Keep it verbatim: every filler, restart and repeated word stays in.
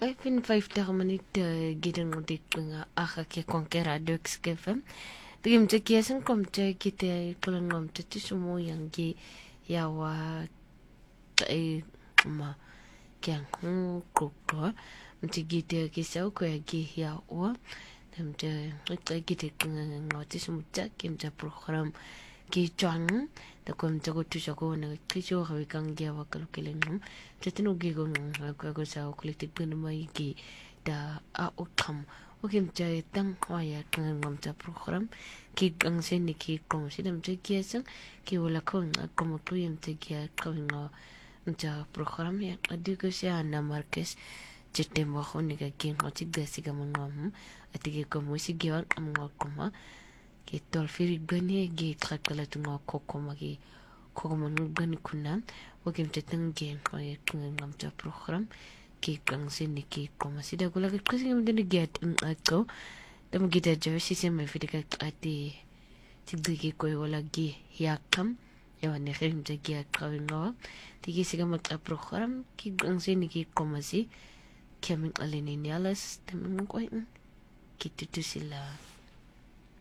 vyfenvyftig minute gidangodiklinga akake konkera dökskefem digimte kiesen komte kite klangomte tisumo yangi yawa e ma kyang kokto mte gite kisau ko yagi yawa demte ite gite ngotisumo kimte program ki chang da komte go tusako na kicho hawikangia wakalkelengum tetino gigo ngwa go sa oklitik pinumai ki da a okam okim jay tang waya ngam ta program ki ang sen ni ki kom sidam te kiesang ki wala ko kom tuyem te kia kawinga nta program ya adigo sia na marques jete mo khoni ga kin ngotik da siga mangam atike ko musiki wan am ngokoma ki tol firi gani gi trakala tunga kokoma gi kokoma ngani kunam okim te tangen ko ngam ta program ki kang sin ni ki koma sida kula ka kasi ngam dini get in ako dama gita jawa si siya may fiti ka ati sigdi ki koy wala gi yakam yawa ni khirim ta gi akawin ngawa tiki siga mat a program ki kang sin ni ki koma si kiaming alinin yalas tamang koy ki tutu sila